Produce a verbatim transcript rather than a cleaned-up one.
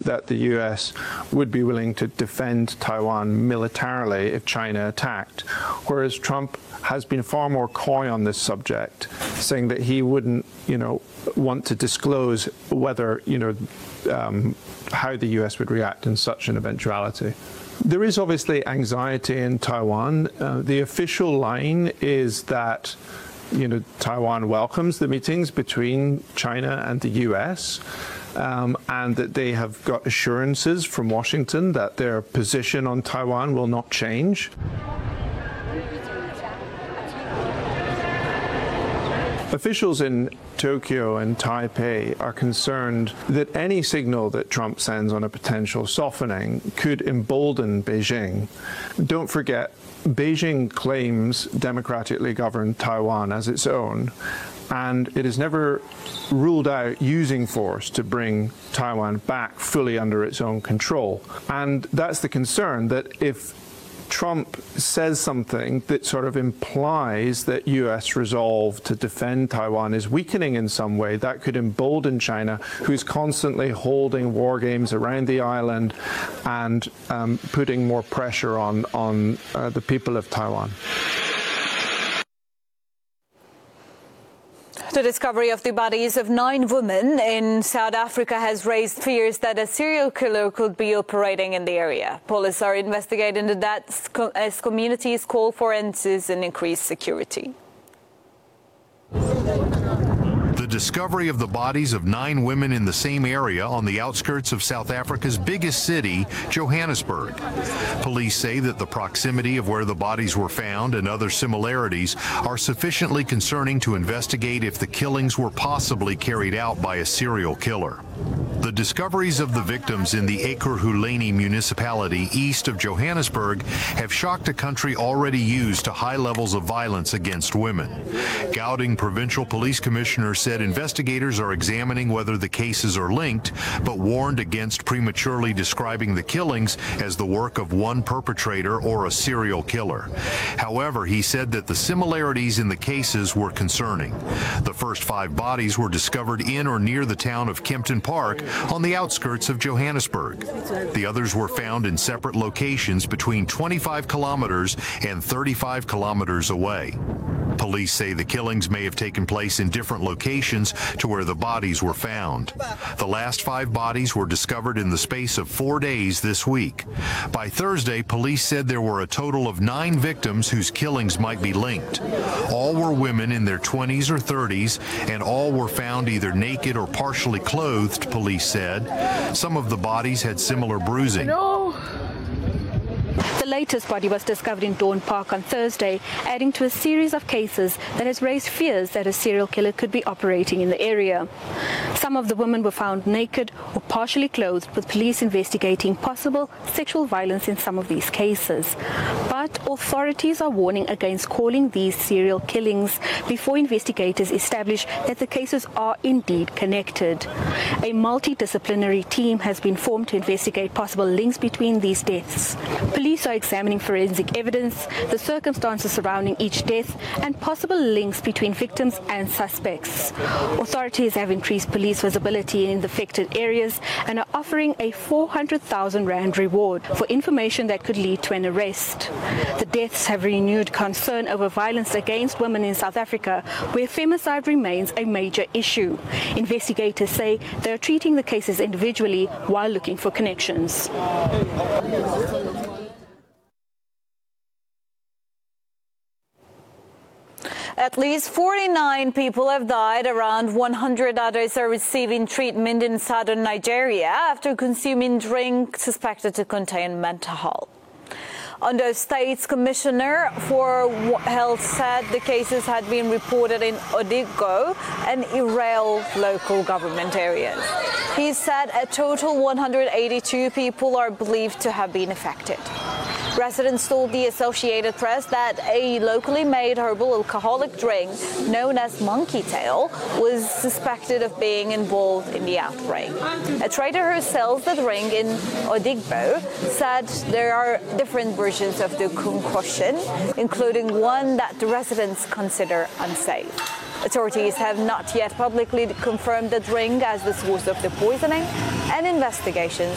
that the U S would be willing to defend Taiwan militarily if China attacked, whereas Trump has been far more coy on this subject, saying that he wouldn't, you know, want to disclose whether, you know, um, how the U S would react in such an eventuality. There is obviously anxiety in Taiwan. Uh, the official line is that, you know, Taiwan welcomes the meetings between China and the U S, um, and that they have got assurances from Washington that their position on Taiwan will not change. Officials in Tokyo and Taipei are concerned that any signal that Trump sends on a potential softening could embolden Beijing. Don't forget, Beijing claims democratically governed Taiwan as its own, and it has never ruled out using force to bring Taiwan back fully under its own control. And that's the concern, that if Trump says something that sort of implies that U S resolve to defend Taiwan is weakening in some way, that could embolden China, who's constantly holding war games around the island and um, putting more pressure on, on uh, the people of Taiwan. The discovery of the bodies of nine women in South Africa has raised fears that a serial killer could be operating in the area. Police are investigating the deaths as communities call for answers and increased security. The discovery of the bodies of nine women in the same area on the outskirts of South Africa's biggest city, Johannesburg. Police say that the proximity of where the bodies were found and other similarities are sufficiently concerning to investigate if the killings were possibly carried out by a serial killer. The discoveries of the victims in the Ekurhuleni municipality east of Johannesburg have shocked a country already used to high levels of violence against women. Gauteng Provincial Police Commissioner said investigators are examining whether the cases are linked, but warned against prematurely describing the killings as the work of one perpetrator or a serial killer. However, he said that the similarities in the cases were concerning. The first five bodies were discovered in or near the town of Kempton Park on the outskirts of Johannesburg. The others were found in separate locations between twenty-five kilometers and thirty-five kilometers away. Police say the killings may have taken place in different locations to where the bodies were found. The last five bodies were discovered in the space of four days this week. By Thursday, police said there were a total of nine victims whose killings might be linked. All were women in their twenties or thirties, and all were found either naked or partially clothed, police said. Some of the bodies had similar bruising. No. The latest body was discovered in Dawn Park on Thursday, adding to a series of cases that has raised fears that a serial killer could be operating in the area. Some of the women were found naked or partially clothed, with police investigating possible sexual violence in some of these cases. But authorities are warning against calling these serial killings before investigators establish that the cases are indeed connected. A multidisciplinary team has been formed to investigate possible links between these deaths. Police are examining forensic evidence, the circumstances surrounding each death, and possible links between victims and suspects. Authorities have increased police visibility in the affected areas and are offering a four hundred thousand rand reward for information that could lead to an arrest. The deaths have renewed concern over violence against women in South Africa, where femicide remains a major issue. Investigators say they are treating the cases individually while looking for connections. At least forty-nine people have died. Around one hundred others are receiving treatment in southern Nigeria after consuming drink suspected to contain menthol. Ondo State's Commissioner for Health said the cases had been reported in Odigbo and Irel local government areas. He said a total one hundred eighty-two people are believed to have been affected. Residents told the Associated Press that a locally made herbal alcoholic drink known as Monkey Tail was suspected of being involved in the outbreak. A trader who sells the drink in Odigbo said there are different versions of the concoction, including one that the residents consider unsafe. Authorities have not yet publicly confirmed the drink as the source of the poisoning, and investigations